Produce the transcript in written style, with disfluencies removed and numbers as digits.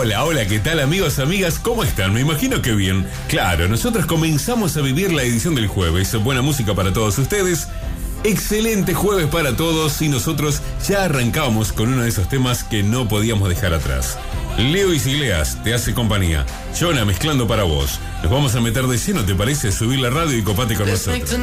Hola, hola, ¿qué tal amigos, amigas? ¿Cómo están? Me imagino que bien. Claro, nosotros comenzamos a vivir la edición del jueves. Buena música para todos ustedes. Excelente jueves para todos y nosotros ya arrancábamos con uno de esos temas que no podíamos dejar atrás. Leo Iglesias te hace compañía. Jonah mezclando para vos. Nos vamos a meter de lleno, ¿te parece? Subir la radio y copate con nosotros.